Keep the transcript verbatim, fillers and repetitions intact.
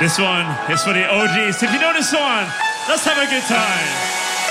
This one is for the O Gs. If you know this one, let's have a good time.